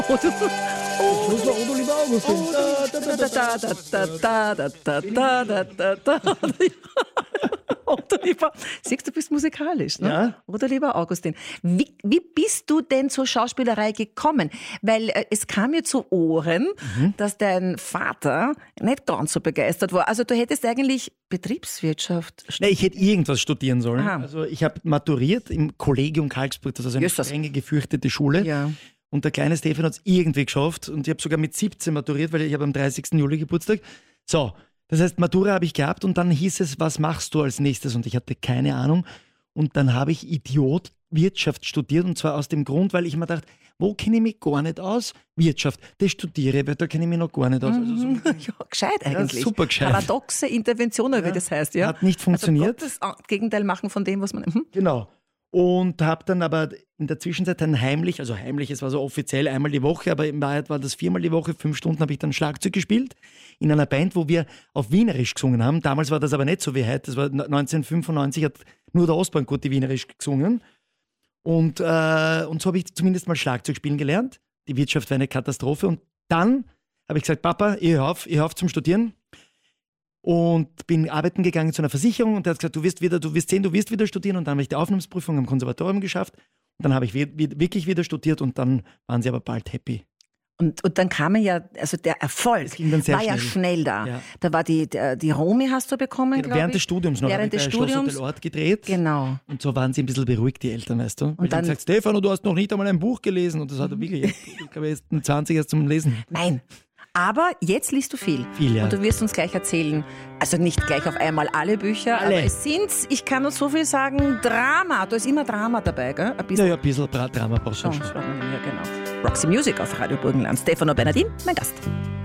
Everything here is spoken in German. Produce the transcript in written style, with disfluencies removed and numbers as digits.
Das war Odo lieber Augustin. Oder lieber, siehst du, bist musikalisch, ne? Ja. Oder lieber Augustin. Wie bist du denn zur Schauspielerei gekommen? Weil es kam mir zu Ohren, dass dein Vater nicht ganz so begeistert war. Also du hättest eigentlich Betriebswirtschaft Nein, ich hätte irgendwas studieren sollen. Aha. Also ich habe maturiert im Kollegium Karlsburg, das ist eine Jesus. strenge, gefürchtete Schule. Ja. Und der kleine Stefan hat es irgendwie geschafft. Und ich habe sogar mit 17 maturiert, weil ich habe am 30. Juli Geburtstag. So, das heißt, Matura habe ich gehabt und dann hieß es, was machst du als nächstes? Und ich hatte keine Ahnung. Und dann habe ich Idiot Wirtschaft studiert. Und zwar aus dem Grund, weil ich mir dachte, wo kenne ich mich gar nicht aus? Wirtschaft, das studiere ich, weil da kenne ich mich noch gar nicht aus. Also so Ja, gescheit eigentlich. super gescheit. Paradoxe Intervention, wie das heißt. Ja? Hat nicht funktioniert. Also das Gegenteil machen von dem, was man... Genau. Und habe dann aber in der Zwischenzeit dann heimlich, es war so offiziell einmal die Woche, aber in Wahrheit war das 4-mal die Woche, 5 Stunden habe ich dann Schlagzeug gespielt in einer Band, wo wir auf Wienerisch gesungen haben. Damals war das aber nicht so wie heute, das war 1995, hat nur der Ostbahngurt die Wienerisch gesungen. Und so habe ich zumindest mal Schlagzeug spielen gelernt. Die Wirtschaft war eine Katastrophe. Und dann habe ich gesagt, Papa, ich hör auf zum Studieren. Und bin arbeiten gegangen zu einer Versicherung und der hat gesagt, du wirst wieder studieren. Und dann habe ich die Aufnahmeprüfung am Konservatorium geschafft. Und dann habe ich wirklich wieder studiert und dann waren sie aber bald happy. Und dann kam ja, also der Erfolg ging dann sehr war ja schnell da. Ja. Da war die Romy hast du bekommen, glaube ich. Während des Studiums noch. Während des bei Studiums. Schloss Hotel gedreht. Genau. Und so waren sie ein bisschen beruhigt, die Eltern, weißt du. Und dann dann gesagt, Stefano, du hast noch nicht einmal ein Buch gelesen. Und das hat er wirklich, ich glaube, er ist 20 erst zum Lesen. Nein. Aber jetzt liest du viel. Viel, ja. Und du wirst uns gleich erzählen, also nicht gleich auf einmal alle Bücher, Alle. aber es sind, ich kann nur so viel sagen, Drama. Da ist immer Drama dabei, gell? Ein bisschen. Ja, ein bisschen Drama brauchst du Oh, schon. ja, genau. Roxy Music auf Radio Burgenland. Stefano Bernardin, mein Gast.